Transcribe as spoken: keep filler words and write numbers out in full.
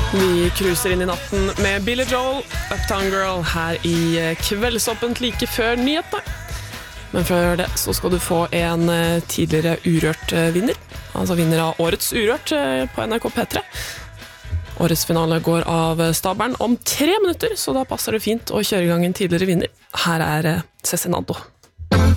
Vi cruiser inn i natten med Billy Joel, Uptown Girl, her i Kveldsåpent like før nyhetene. Men før det så skal du få en tidligere urørt vinner, altså vinner av årets urørt på N R K P tre. Årets finale går av stabelen om tre minutter, så da passer det fint å kjøre i gang en tidligere vinner. Her er Cezinando.